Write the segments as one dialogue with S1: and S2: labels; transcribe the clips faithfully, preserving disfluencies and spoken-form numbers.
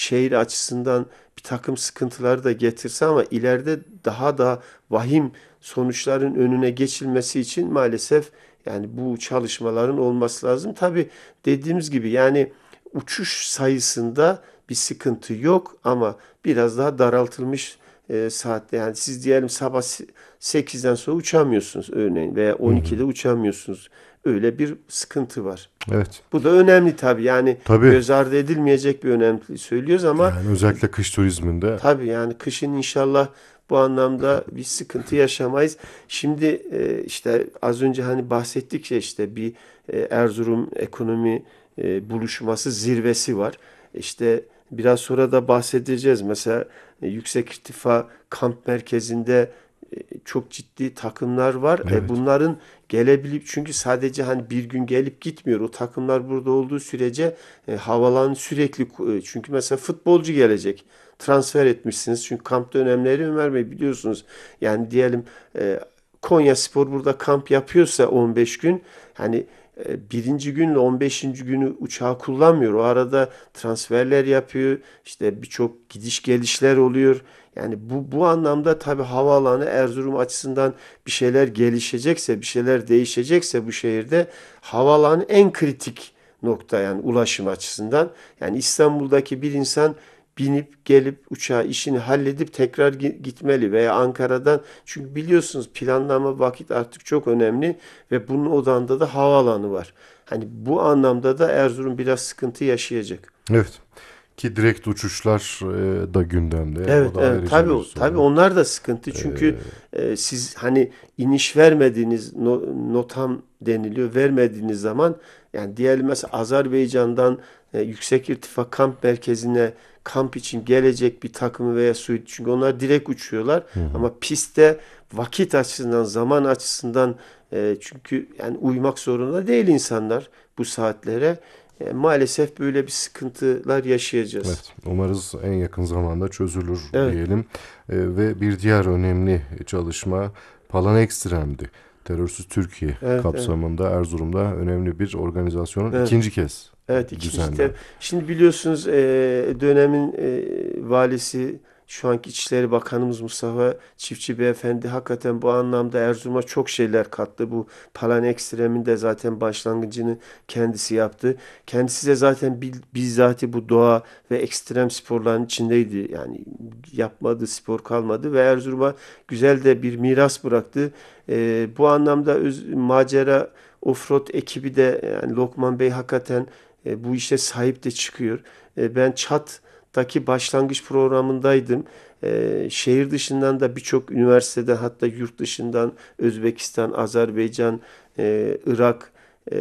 S1: şehir açısından bir takım sıkıntıları da getirse ama ileride daha da vahim sonuçların önüne geçilmesi için maalesef yani bu çalışmaların olması lazım. Tabii dediğimiz gibi yani uçuş sayısında bir sıkıntı yok ama biraz daha daraltılmış e, saatte. Yani siz diyelim sabah sekizden sonra uçamıyorsunuz örneğin veya
S2: Hı hı.
S1: on ikide uçamıyorsunuz. Öyle bir sıkıntı var.
S2: Evet.
S1: Bu da önemli tabii. Yani
S2: Tabii.
S1: göz ardı edilmeyecek bir önemli söylüyoruz ama
S2: Yani özellikle kış turizminde.
S1: tabii yani kışın inşallah bu anlamda bir sıkıntı yaşamayız. Şimdi e, işte az önce hani bahsettik ya işte bir e, Erzurum ekonomi e, buluşması zirvesi var. İşte biraz sonra da bahsedeceğiz. Mesela e, Yüksek İrtifa Kamp Merkezi'nde e, çok ciddi takımlar var. E,
S2: Evet.
S1: bunların gelebilip çünkü sadece hani bir gün gelip gitmiyor. O takımlar burada olduğu sürece e, havalan sürekli e, çünkü mesela futbolcu gelecek transfer etmişsiniz. Çünkü kamp dönemleri Ömer Bey biliyorsunuz. Yani diyelim e, Konyaspor burada kamp yapıyorsa on beş gün hani e, birinci günle on beşinci günü uçağı kullanmıyor. O arada transferler yapıyor. İşte birçok gidiş gelişler oluyor. Yani bu bu anlamda tabii havaalanı Erzurum açısından bir şeyler gelişecekse, bir şeyler değişecekse bu şehirde havaalanı en kritik nokta yani ulaşım açısından. Yani İstanbul'daki bir insan binip gelip uçağa işini halledip tekrar gitmeli veya Ankara'dan çünkü biliyorsunuz planlama vakit artık çok önemli ve bunun odağında da havaalanı var. Hani bu anlamda da Erzurum biraz sıkıntı yaşayacak.
S2: Evet. Ki direkt uçuşlar e, da gündemde. O
S1: Evet,
S2: da
S1: evet.
S2: ayrıca bir
S1: Tabii, tabii
S2: sorun.
S1: onlar da sıkıntı.
S2: E,
S1: Çünkü e, siz hani iniş vermediğiniz no, notam deniliyor. Vermediğiniz zaman yani diyelim mesela Azerbaycan'dan e, yüksek irtifa kamp merkezine kamp için gelecek bir takımı veya suyu çünkü onlar direkt uçuyorlar
S2: hı hı.
S1: ama pistte vakit açısından, zaman açısından e, çünkü yani uymak zorunda değil insanlar bu saatlere. E, maalesef böyle bir sıkıntılar yaşayacağız.
S2: Evet. Umarız en yakın zamanda çözülür
S1: Evet,
S2: diyelim. E, ve bir diğer önemli çalışma Palan Ekstrem'di. Terörsüz Türkiye
S1: evet, evet.
S2: kapsamında Erzurum'da önemli bir organizasyonun
S1: Evet.
S2: ikinci kez
S1: Evet
S2: e,
S1: ikinci de
S2: düzenlendi.
S1: şimdi biliyorsunuz e, dönemin e, valisi şu anki İçişleri Bakanımız Mustafa Çiftçi Beyefendi hakikaten bu anlamda Erzurum'a çok şeyler kattı. Bu Palan Ekstrem'in de zaten başlangıcını kendisi yaptı. Kendisi de zaten bil- bizzati bu doğa ve ekstrem sporların içindeydi. Yani yapmadığı spor kalmadı ve Erzurum'a güzel de bir miras bıraktı. E, bu anlamda öz, macera Offroad ekibi de yani Lokman Bey hakikaten e, bu işe sahip de çıkıyor. E, ben Çat'taki başlangıç programındaydım. E, şehir dışından da birçok üniversiteden hatta yurt dışından Özbekistan, Azerbaycan, e, Irak, e,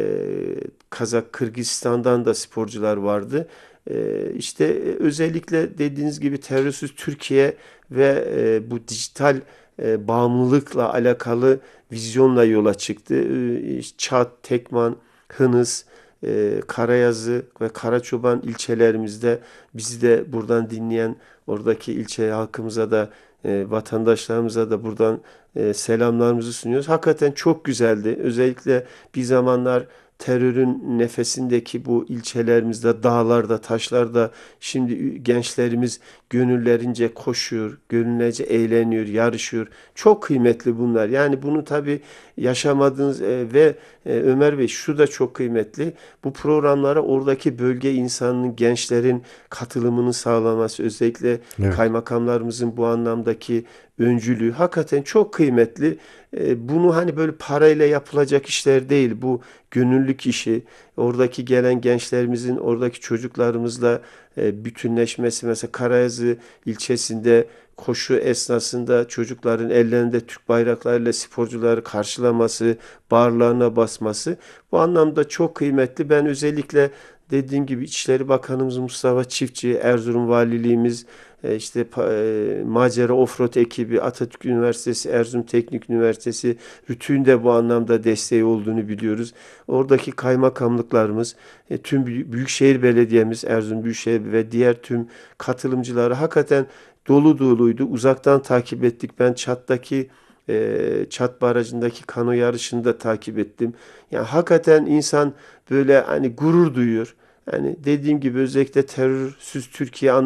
S1: Kazak, Kırgızistan'dan da sporcular vardı. E, işte e, özellikle dediğiniz gibi terörsüz Türkiye ve e, bu dijital e, bağımlılıkla alakalı vizyonla yola çıktı. E, Çat, Tekman, Hınıs, e, Karayazı ve Karaçoban ilçelerimizde bizi de buradan dinleyen oradaki ilçe halkımıza da e, vatandaşlarımıza da buradan e, selamlarımızı sunuyoruz. Hakikaten çok güzeldi. Özellikle bir zamanlar terörün nefesindeki bu ilçelerimizde, dağlarda, taşlarda şimdi gençlerimiz gönüllerince koşuyor, gönüllerince eğleniyor, yarışıyor. Çok kıymetli bunlar. Yani bunu tabii yaşamadığınız e, ve e, Ömer Bey şu da çok kıymetli. Bu programlara oradaki bölge insanının, gençlerin katılımını sağlaması, özellikle
S2: Evet.
S1: kaymakamlarımızın bu anlamdaki öncülüğü hakikaten çok kıymetli. E, bunu hani böyle parayla yapılacak işler değil. Bu gönüllülük işi. Oradaki gelen gençlerimizin, oradaki çocuklarımızla e, bütünleşmesi. Mesela Karayazı ilçesinde koşu esnasında çocukların ellerinde Türk bayraklarıyla sporcuları karşılaması, bağırlarına basması bu anlamda çok kıymetli. Ben özellikle dediğim gibi İçişleri Bakanımız Mustafa Çiftçi, Erzurum Valiliğimiz, e, işte e, Macera Offroad ekibi, Atatürk Üniversitesi, Erzurum Teknik Üniversitesi, RÜTÜ'nün de bu anlamda desteği olduğunu biliyoruz. Oradaki kaymakamlıklarımız, e, tüm Büyükşehir Belediyemiz, Erzurum Büyükşehir ve diğer tüm katılımcıları hakikaten dolu doluydu. Uzaktan takip ettik. Ben Çat'taki e, Çat Barajı'ndaki kano yarışını da takip ettim. Yani hakikaten insan böyle hani gurur duyuyor. Yani dediğim gibi özellikle terörsüz Türkiye